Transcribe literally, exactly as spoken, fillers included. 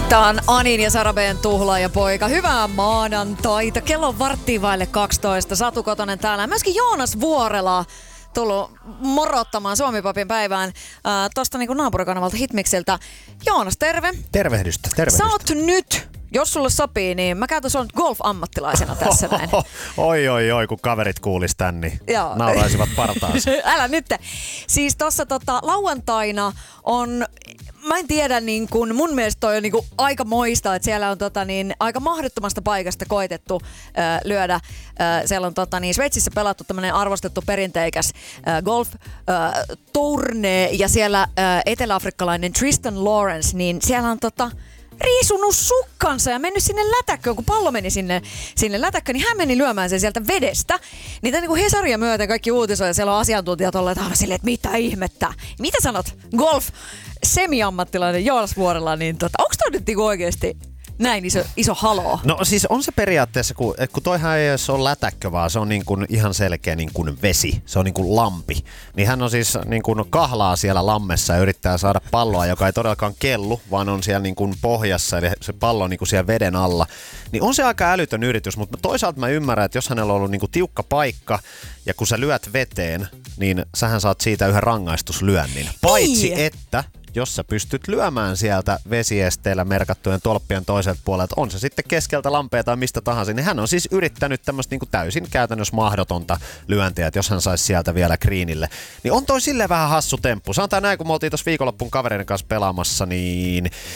Tää on Anin ja Sarabeen tuhlaaja poika. Hyvää maanantaita. Kello on varttiin vaille kaksitoista. Satu Kotonen täällä. Ja myöskin Joonas Vuorela tullut morottamaan Suomi-papin päivään äh, tosta niinku naapurikanavalta Hitmiksiltä. Joonas, terve. Tervehdystä, tervehdystä. Sä oot nyt, jos sulle sopii, niin mä käytän sun golf-ammattilaisena tässä näin. Oi, oi, oi, kun kaverit kuulis tän, niin Joo. nauraisivat partaansa. Älä nyt. Siis tossa tota, lauantaina on... Mä en tiedä, niin kun, mun mielestä toi on niin kun aika moista, että siellä on tota, niin, aika mahdottomasta paikasta koitettu äh, lyödä. Äh, siellä on tota, niin, Sveitsissä pelattu tämmönen arvostettu perinteikäs äh, golf-tournee äh, ja siellä äh, eteläafrikkalainen Tristan Lawrence, niin siellä on tota, riisunut sukkansa ja mennyt sinne lätäkköön, kun pallo meni sinne, sinne lätäkköön, niin hän meni lyömään sen sieltä vedestä. Niitä niin kuin Hesaria myöten kaikki uutisoja, siellä on asiantuntijat olleet aina silleen, että mitä ihmettä. Mitä sanot golf semi-ammattilainen Joonas Vuorela, niin tota, onko toi nyt niinku oikeesti näin iso, iso haloo? No siis on se periaatteessa, kun, kun toihan ei edes ole lätäkkö, vaan se on niin kuin ihan selkeä niin kuin vesi. Se on niin kuin lampi. Niin hän on siis niin kuin kahlaa siellä lammessa ja yrittää saada palloa, joka ei todellakaan kellu, vaan on siellä niin kuin pohjassa, eli se pallo on niin kuin siellä veden alla. Niin on se aika älytön yritys, mutta toisaalta mä ymmärrän, että jos hänellä on ollut niin kuin tiukka paikka ja kun sä lyöt veteen, niin sähän saat siitä yhden rangaistuslyönnin. Paitsi Ei. että jos sä pystyt lyömään sieltä vesiesteellä merkattujen tolppien toiselta puolelta, on se sitten keskeltä lampea tai mistä tahansa, niin hän on siis yrittänyt tämmöistä niinku täysin käytännössä mahdotonta lyöntiä, että jos hän saisi sieltä vielä greenille. Niin on toi silleen vähän hassu temppu. Sanotaan näin, kun me oltiin tuossa viikonloppuun kavereiden kanssa pelaamassa, niin